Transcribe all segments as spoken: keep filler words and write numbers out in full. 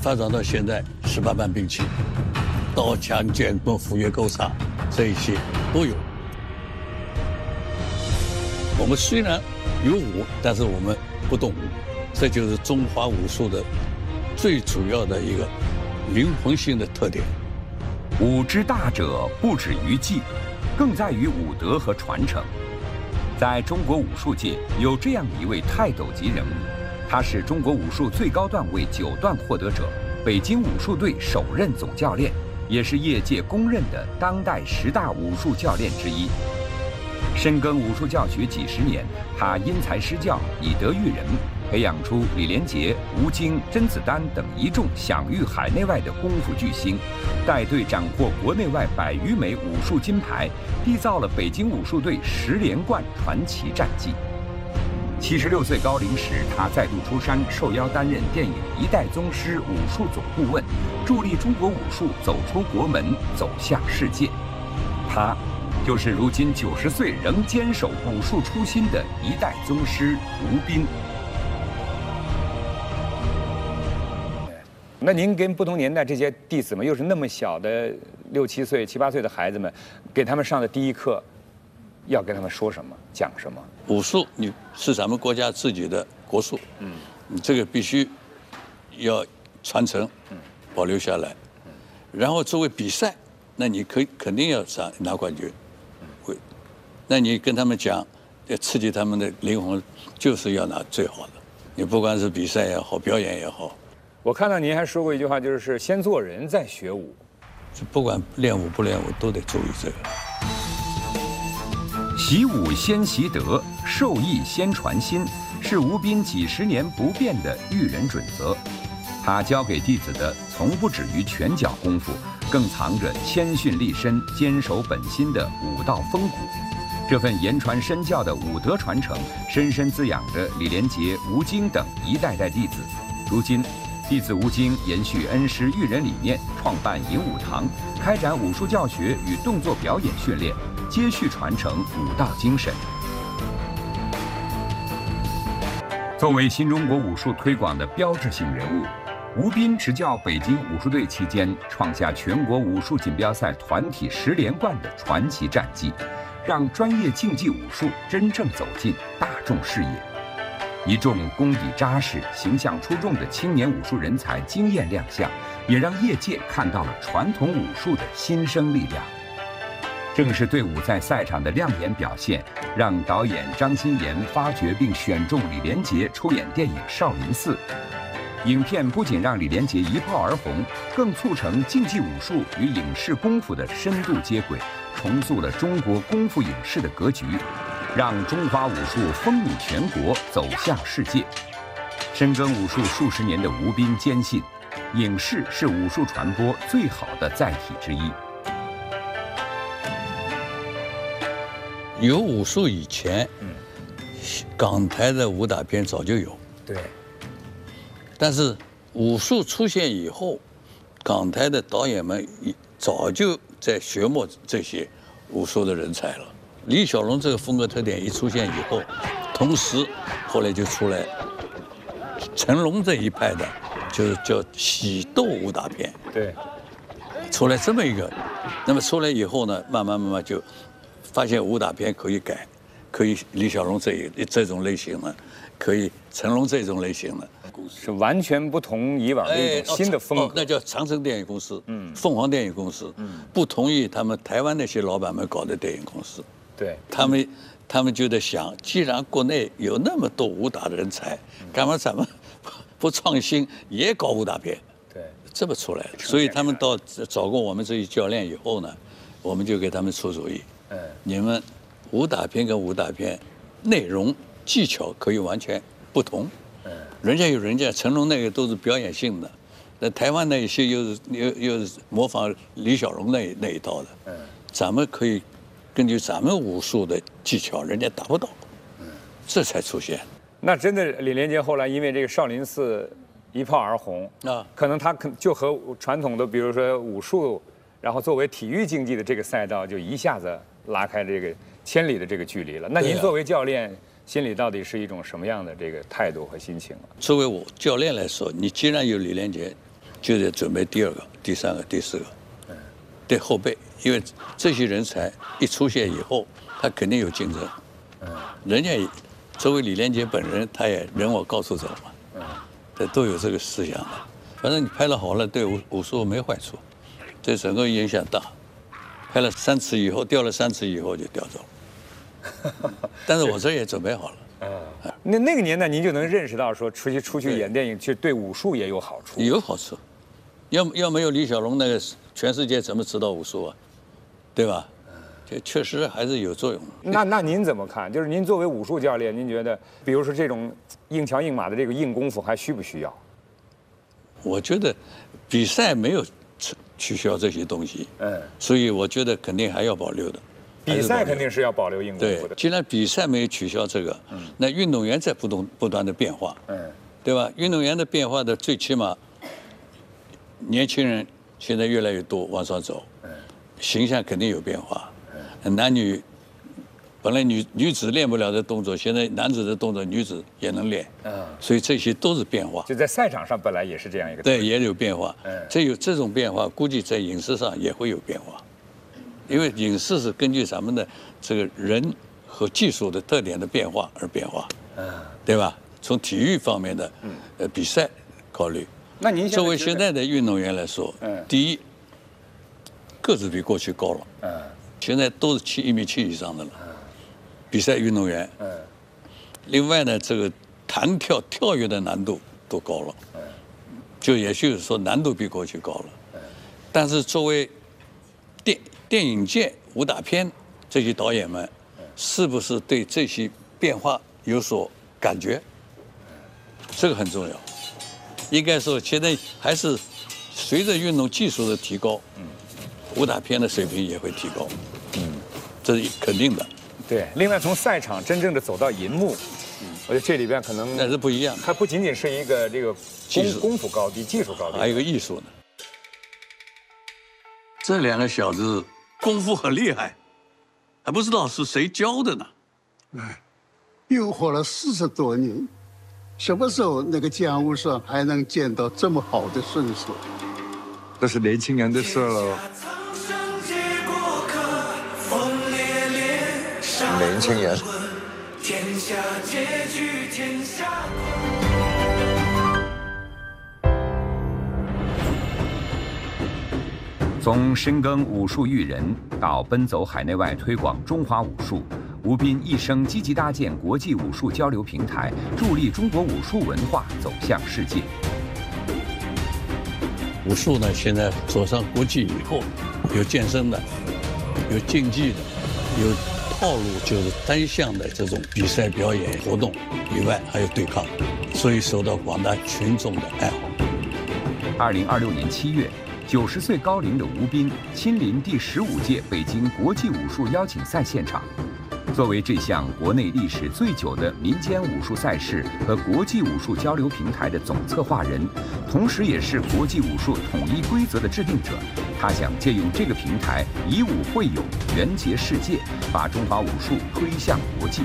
发展到现在十八般兵器，刀枪剑盾斧钺钩叉，这一些都有。我们虽然有武，但是我们不懂武，这就是中华武术的最主要的一个灵魂性的特点。 武之大者，不止于技，更在于武德和传承。在中国武术界，有这样一位泰斗级人物，他是中国武术最高段位九段获得者，北京武术队首任总教练，也是业界公认的当代十大武术教练之一。深耕武术教学几十年，他因材施教，以德育人，培养出李连杰、吴京、甄子丹等一众享誉海内外的功夫巨星，带队斩获国内外百余枚武术金牌，缔造了北京武术队十连冠传奇战绩。七十六岁高龄时，他再度出山，受邀担任电影《一代宗师》武术总顾问，助力中国武术走出国门，走向世界。他就是如今九十岁仍坚守武术初心的一代宗师吴斌。那您跟不同年代这些弟子们，又是那么小的六七岁、七八岁的孩子们，给他们上的第一课，要跟他们说什么、讲什么？ 武术你是咱们国家自己的国术，嗯，你这个必须要传承，嗯，保留下来，嗯，然后作为比赛，那你可以肯定要上拿冠军，会，那你跟他们讲，要刺激他们的灵魂，就是要拿最好的。你不管是比赛也好，表演也好。 我看到您还说过一句话，就是先做人再学武。 就不管练武不练武，都得注意这个。 习武先习德，授艺先传心，是吴斌几十年不变的育人准则。他教给弟子的，从不止于拳脚功夫，更藏着谦逊立身、坚守本心的武道风骨。这份言传身教的武德传承，深深滋养着李连杰、吴京等一代代弟子。如今，弟子吴京延续恩师育人理念，创办银武堂，开展武术教学与动作表演训练，接续传承武道精神。作为新中国武术推广的标志性人物，吴斌执教北京武术队期间，创下全国武术锦标赛团体十连冠的传奇战绩，让专业竞技武术真正走进大众视野。一众功底扎实、形象出众的青年武术人才惊艳亮相，也让业界看到了传统武术的新生力量。正是队伍在赛场的亮眼表现，让导演张新妍发掘并选中李连杰出演电影《少林寺》。影片不仅让李连杰一炮而红，更促成竞技武术与影视功夫的深度接轨，重塑了中国功夫影视的格局，让中华武术风靡全国，走向世界。深耕武术数十年的吴斌坚信，影视是武术传播最好的载体之一。 有武术以前，嗯，港台的武打片早就有， 对。 但是武术出现以后，港台的导演们早就在学摸这些武术的人才了。李小龙这个风格特点一出现以后，同时后来就出来成龙这一派的，就是叫喜斗武打片。 对， 出来这么一个，那么出来以后呢，慢慢慢慢就发现武打片可以改，可以李小龙这一这种类型的，可以成龙这种类型的。 是完全不同以往的一种新的风格。 哦哦、那叫长城电影公司，嗯，凤凰电影公司，嗯，不同意他们台湾那些老板们搞的电影公司。 对， 他们他们就在想，既然国内有那么多武打的人才，干嘛咱们不创新也搞武打片？ 对， 这么出来的。所以他们到找过我们这些教练以后呢，我们就给他们出主意，嗯，你们武打片跟武打片内容技巧可以完全不同。人家有人家成龙那个都是表演性的，那台湾那一些又是又又是模仿李小龙那那一套的，嗯，咱们可以根据咱们武术的技巧，人家达不到，嗯，这才出现。 那真的李连杰后来因为这个少林寺一炮而红啊，可能他可就和传统的比如说武术，然后作为体育竞技的这个赛道，就一下子拉开这个千里的这个距离了。那您作为教练，心里到底是一种什么样的这个态度和心情啊？ 作为我教练来说，你既然有李连杰， 就得准备第二个、第三个、第四个，对后备，因为这些人才一出现以后，他肯定有竞争。人家也作为李连杰本人，他也人我高处走嘛，这都有这个思想的。反正你拍了好了，对武武术没坏处，对整个影响大。拍了三次以后，调了三次以后就调走了。但是我这也准备好了。 那那个年代，您就能认识到说，出去出去演电影，其实对武术也有好处。 有好处，要要没有李小龙，那个全世界怎么知道武术啊？对吧？这确实还是有作用。 那那您怎么看？就是您作为武术教练，您觉得，比如说这种硬桥硬马的这个硬功夫，还需不需要？ 我觉得比赛没有取消这些东西，嗯，所以我觉得肯定还要保留的。 比赛肯定是要保留硬功夫的。 对，既然比赛没有取消这个，嗯，那运动员在不断不断的变化，嗯，对吧？运动员的变化的最起码，年轻人现在越来越多往上走，嗯，形象肯定有变化，嗯，男女本来女女子练不了的动作，现在男子的动作女子也能练，嗯，所以这些都是变化。 就在赛场上本来也是这样一个。 对，也有变化，嗯，这有这种变化，估计在影视上也会有变化。因为影视是根据咱们的这个人和技术的特点的变化而变化，嗯，对吧？从体育方面的呃比赛考虑。 那您作为现在的运动员来说，嗯，第一，个子比过去高了，嗯，现在都是七一米七以上的了，嗯，比赛运动员，嗯，另外呢，这个弹跳跳跃的难度都高了，嗯，就也就是说难度比过去高了，嗯，但是作为电电影界武打片这些导演们，是不是对这些变化有所感觉？这个很重要。应该说，现在还是随着运动技术的提高，武打片的水平也会提高，嗯，这是肯定的。 对，另外从赛场真正的走到银幕，我觉得这里边可能那是不一样的。 它不仅仅是一个这个功功夫高低、技术高低， 还有一个艺术呢。这两个小子功夫很厉害，还不知道是谁教的呢。 哎，又活了四十多年，什么时候那个江湖上还能见到这么好的身手？ 这是年轻人的事了。年轻人。 从深耕武术育人到奔走海内外推广中华武术，吴斌一生积极搭建国际武术交流平台，助力中国武术文化走向世界。 武术呢，现在走上国际以后，有健身的，有竞技的，有套路就是单项的这种比赛表演活动以外，还有对抗，所以受到广大群众的爱好。 二零二六年七月。九十岁高龄的吴斌亲临第十五届北京国际武术邀请赛现场。作为这项国内历史最久的民间武术赛事和国际武术交流平台的总策划人，同时也是国际武术统一规则的制定者，他想借用这个平台以武会友，援结世界，把中华武术推向国际。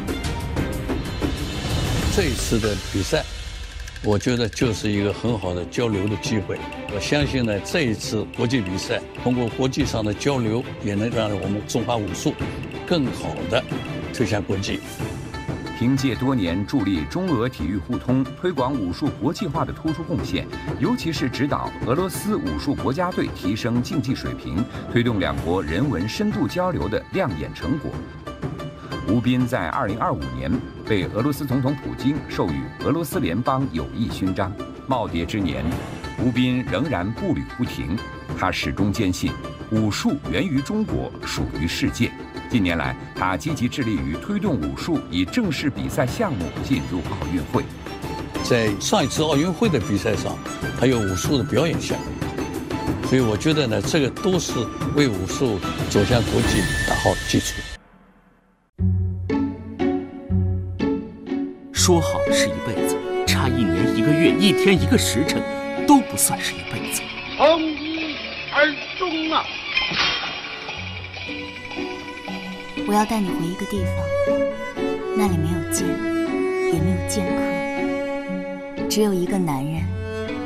这一次的比赛，我觉得就是一个很好的交流的机会。我相信呢，这一次国际比赛通过国际上的交流，也能让我们中华武术更好的推向国际。 凭借多年助力中俄体育互通、推广武术国际化的突出贡献，尤其是指导俄罗斯武术国家队提升竞技水平，推动两国人文深度交流的亮眼成果，吴斌在二零二五年被俄罗斯总统普京授予俄罗斯联邦友谊勋章。耄耋之年，吴斌仍然步履不停，他始终坚信武术源于中国，属于世界。近年来，他积极致力于推动武术以正式比赛项目进入奥运会。 在上一次奥运会的比赛上，还有武术的表演项目，所以我觉得呢，这个都是为武术走向国际打好基础。 说好是一辈子，差一年一个月一天一个时辰，都不算是一辈子。 从一而终啊！ 我要带你回一个地方，那里没有剑，也没有剑客，只有一个男人